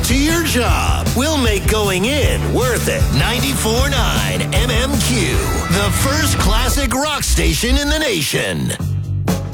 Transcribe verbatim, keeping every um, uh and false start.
to your job. We'll make going in worth it. ninety-four point nine M M Q, the first classic rock station in the nation.